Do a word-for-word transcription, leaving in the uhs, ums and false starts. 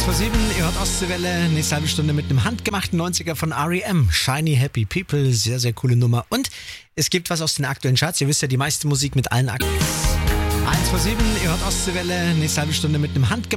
vor sieben, ihr hört Ostseewelle, nächste halbe Stunde mit einem handgemachten neunziger von R E M. Shiny Happy People, sehr, sehr coole Nummer. Und es gibt was aus den aktuellen Charts. Ihr wisst ja, die meiste Musik mit allen aktuellen. eins vor sieben, ihr hört Ostseewelle, nächste halbe Stunde mit einem handgemachten